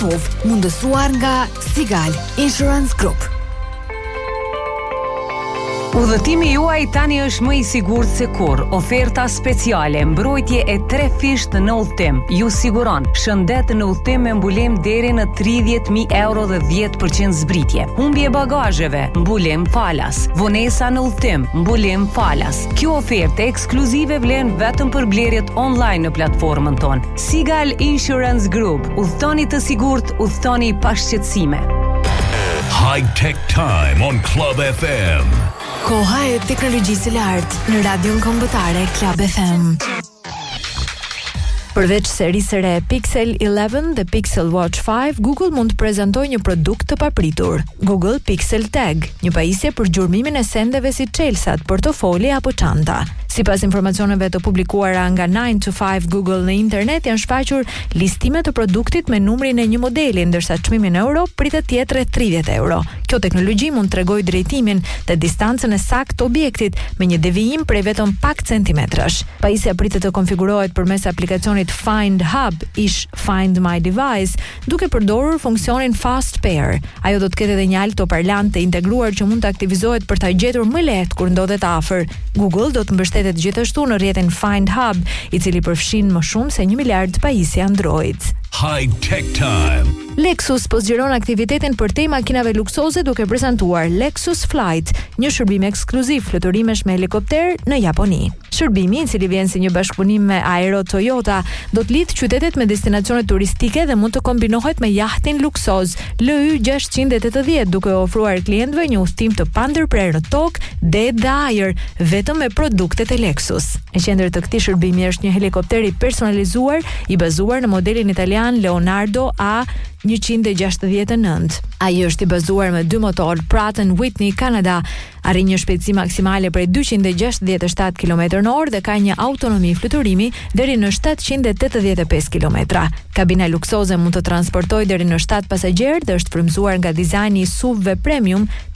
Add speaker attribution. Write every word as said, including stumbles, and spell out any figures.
Speaker 1: mundësuar nga Sigal Insurance Group.
Speaker 2: Udhëtimi juaj tani është më i sigurt se kur. Oferta speciale, mbrojtje e tre fisht në udhëtim. Ju siguron shëndet në udhëtim me mbulim deri në tridhjetë mijë euro dhe dhjetë përqind zbritje. Humbje bagazheve, mbulim falas. Vonesa në udhëtim, mbulim falas. Kjo ofertë ekskluzive vlen vetëm për blerjet online në platformën tonë. Sigal Insurance Group. Udhëtoni të sigurt, udhëtoni pa shqetësime.
Speaker 3: High Tech Time on Club F M.
Speaker 1: Koha e teknologjisë së lartë në radion kombëtare Club F M. Përveç serisë së re Pixel eleven dhe Pixel Watch five, Google mund të prezantojë një produkt të papritur, Google Pixel Tag, një pajisje për gjurmimin e sendeve si çelësat, portofoli apo çanta. Sipas informacioneve të publikuara nga nine to five Google në internet, janë shfaqur listime të produktit me numrin e një modeli, ndërsa çmimi në euro pritet të jetë rreth tridhjetë euro. Kjo teknologji mund të tregojë drejtimin dhe distancën e saktë të objektit me një devijim prej vetëm pak centimetrash. Pajisja pritet të konfigurohet përmes aplikacionit Find Hub ish Find My Device, duke përdorur funksionin Fast Pair. Ajo do të ketë edhe një altoparlant të integruar që mund të aktivizohet për ta gjetur më lehtë kur ndodhet afër. Google do të mbështetet gjithashtu në rrjetin Find Hub, i cili përfshin më shumë se një miliard pajisje Android.
Speaker 3: High Tech Time.
Speaker 1: Lexus po zgjeron aktivitetin për te makinave luksoze duke prezantuar Lexus Flight, një shërbim ekskluziv fluturimish me helikopter në Japoni. Shërbimi, i cili vjen si një bashkëpunim me Aero Toyota, do të lidh qytetet me destinacione turistike dhe mund të kombinohet me jahtin luksoz L Y gjashtëqind e tetëdhjetë, duke ofruar klientëve një udhëtim të pandërprer në tokë, det dhe ajër, vetëm me produktet e Lexus. Në qendër të këtij shërbimi është një helikopter i personalizuar, i bazuar në modelin italian Leonardo A njëqind e gjashtëdhjetë e nëntë. Ai është i bazuar me dy motor Pratt and Whitney Canada, arrin një shpejtësi maksimale prej dyqind e gjashtëdhjetë e shtatë kilometra në orë dhe ka një autonomi fluturimi deri në shtatëqind e tetëdhjetë e pesë kilometra. Kabina luksoze mund të transportojë deri në shtatë pasagjerë dhe është frymëzuar nga dizajni i S U V-ve premium